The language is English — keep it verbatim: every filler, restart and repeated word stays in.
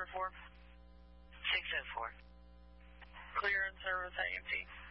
four? six oh four. Clear in service A M T.